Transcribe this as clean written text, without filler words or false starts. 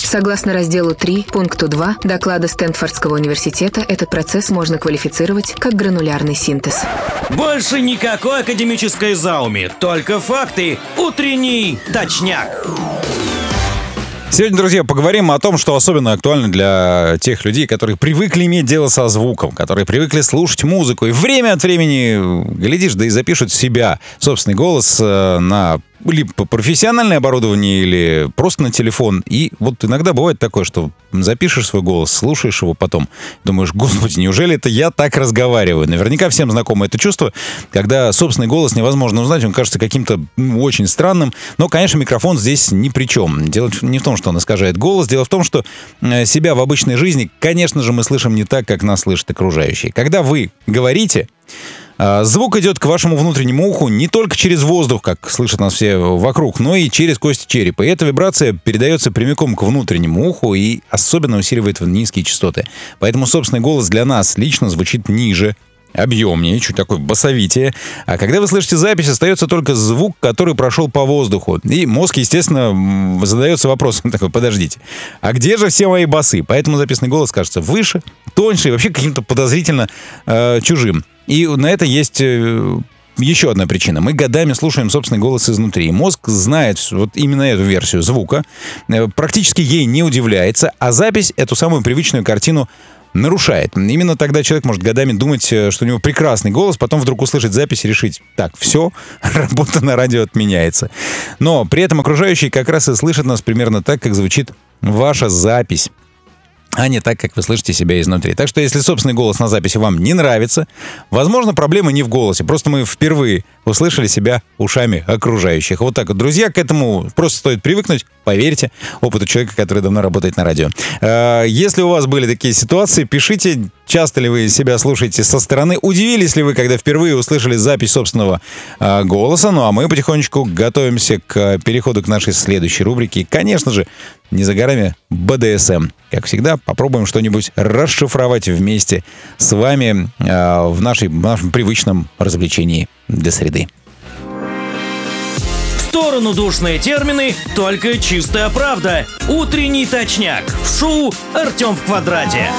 Согласно разделу 3, пункту 2 доклада Стэнфордского университета, этот процесс можно квалифицировать как гранулярный синтез. Больше никакой академической зауми, только факты. Утренний точняк. Сегодня, друзья, поговорим о том, что особенно актуально для тех людей, которые привыкли иметь дело со звуком, которые привыкли слушать музыку. И время от времени, глядишь, да и запишут себя, собственный голос на либо профессиональное оборудование, или просто на телефон. И вот иногда бывает такое, что запишешь свой голос, слушаешь его потом, думаешь, господи, неужели это я так разговариваю? Наверняка всем знакомо это чувство, когда собственный голос невозможно узнать, он кажется каким-то очень странным. Но, конечно, микрофон здесь ни при чем. Дело не в том, что он искажает голос, дело в том, что себя в обычной жизни, конечно же, мы слышим не так, как нас слышат окружающие. Когда вы говорите, звук идет к вашему внутреннему уху не только через воздух, как слышат нас все вокруг, но и через кости черепа. И эта вибрация передается прямиком к внутреннему уху и особенно усиливает низкие частоты. Поэтому собственный голос для нас лично звучит ниже, объемнее, чуть такой басовитее. А когда вы слышите запись, остается только звук, который прошел по воздуху. И мозг, естественно, задается вопросом такой: подождите, а где же все мои басы? Поэтому записанный голос кажется выше, тоньше и вообще каким-то подозрительно чужим. И на это есть еще одна причина. Мы годами слушаем собственный голос изнутри. И мозг знает вот именно эту версию звука, практически ей не удивляется, а запись эту самую привычную картину нарушает. Именно тогда человек может годами думать, что у него прекрасный голос, потом вдруг услышать запись и решить: так, все, работа на радио отменяется. Но при этом окружающие как раз и слышат нас примерно так, как звучит ваша запись, а не так, как вы слышите себя изнутри. Так что, если собственный голос на записи вам не нравится, возможно, проблема не в голосе. Просто мы впервые услышали себя ушами окружающих. Вот так вот, друзья, к этому просто стоит привыкнуть. Поверьте опыту человека, который давно работает на радио. Если у вас были такие ситуации, пишите, часто ли вы себя слушаете со стороны. Удивились ли вы, когда впервые услышали запись собственного голоса? Ну, а мы потихонечку готовимся к переходу к нашей следующей рубрике. И, конечно же, не за горами БДСМ. Как всегда, попробуем что-нибудь расшифровать вместе с вами в нашем привычном развлечении для среды. В сторону душные термины, только чистая правда. Утренний точняк в шоу «Артем в квадрате».